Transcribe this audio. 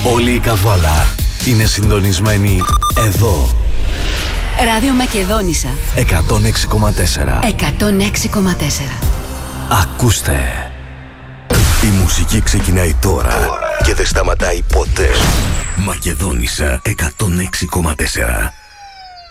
Όλη η Καβάλα είναι συντονισμένη εδώ. Ράδιο Μακεδόνισσα 106,4. 106,4. Ακούστε. Η μουσική ξεκινάει τώρα και δεν σταματάει ποτέ. Μακεδόνισσα 106,4.